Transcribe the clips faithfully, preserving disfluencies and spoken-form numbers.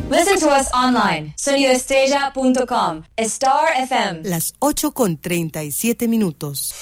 Listen to us online, sonido estella punto com, Star F M. Las ocho con treinta y siete minutos.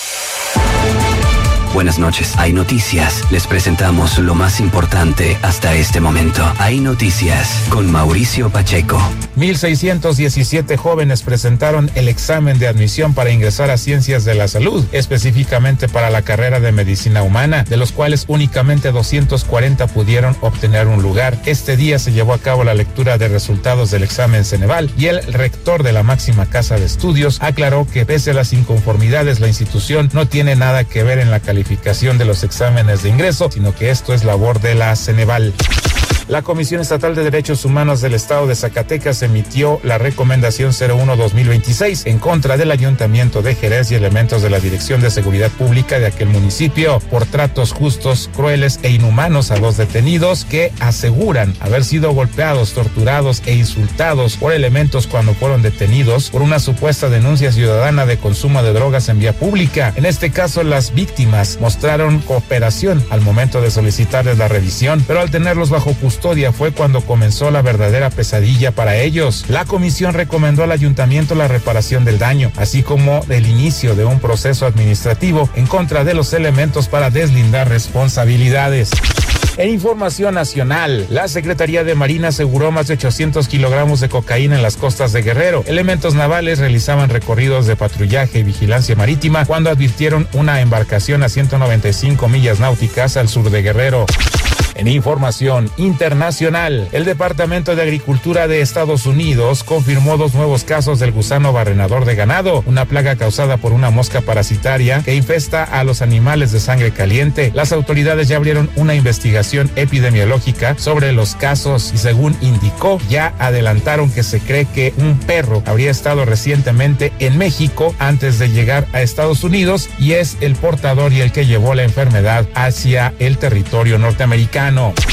Buenas noches. Hay Noticias. Les presentamos lo más importante hasta este momento. Hay Noticias con Mauricio Pacheco. mil seiscientos diecisiete jóvenes presentaron el examen de admisión para ingresar a Ciencias de la Salud, específicamente para la carrera de Medicina Humana, de los cuales únicamente doscientos cuarenta pudieron obtener un lugar. Este día se llevó a cabo la lectura de resultados del examen Ceneval y el rector de la máxima casa de estudios aclaró que pese a las inconformidades, la institución no tiene nada que ver en la calificación de los exámenes de ingreso, sino que esto es labor de la Ceneval. La Comisión Estatal de Derechos Humanos del Estado de Zacatecas emitió la recomendación cero uno dos mil veintiséis en contra del Ayuntamiento de Jerez y elementos de la Dirección de Seguridad Pública de aquel municipio por tratos justos, crueles e inhumanos a los detenidos que aseguran haber sido golpeados, torturados e insultados por elementos cuando fueron detenidos por una supuesta denuncia ciudadana de consumo de drogas en vía pública. En este caso, las víctimas mostraron cooperación al momento de solicitarles la revisión, pero al tenerlos bajo custodia fue cuando comenzó la verdadera pesadilla para ellos. La comisión recomendó al ayuntamiento la reparación del daño, así como el inicio de un proceso administrativo en contra de los elementos para deslindar responsabilidades. En información nacional, la Secretaría de Marina aseguró más de ochocientos kilogramos de cocaína en las costas de Guerrero. Elementos navales realizaban recorridos de patrullaje y vigilancia marítima cuando advirtieron una embarcación a ciento noventa y cinco millas náuticas al sur de Guerrero. En información internacional, el Departamento de Agricultura de Estados Unidos confirmó dos nuevos casos del gusano barrenador de ganado, una plaga causada por una mosca parasitaria que infesta a los animales de sangre caliente. Las autoridades ya abrieron una investigación epidemiológica sobre los casos y, según indicó, ya adelantaron que se cree que un perro habría estado recientemente en México antes de llegar a Estados Unidos y es el portador y el que llevó la enfermedad hacia el territorio norteamericano.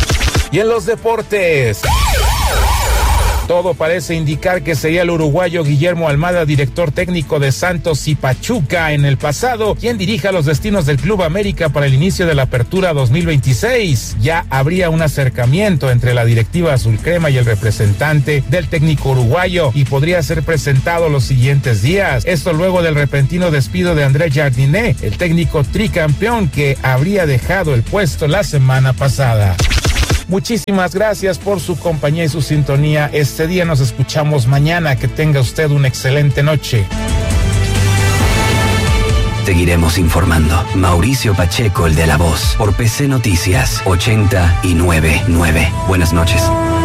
Y en los deportes, todo parece indicar que sería el uruguayo Guillermo Almada, director técnico de Santos y Pachuca en el pasado, quien dirija los destinos del Club América para el inicio de la apertura dos mil veintiséis. Ya habría un acercamiento entre la directiva azulcrema y el representante del técnico uruguayo y podría ser presentado los siguientes días. Esto luego del repentino despido de André Jardiné, el técnico tricampeón que habría dejado el puesto la semana pasada. Muchísimas gracias por su compañía y su sintonía. Este día nos escuchamos mañana. Que tenga usted una excelente noche. Seguiremos informando. Mauricio Pacheco, el de La Voz, por P C Noticias ochenta y nueve punto nueve. Buenas noches.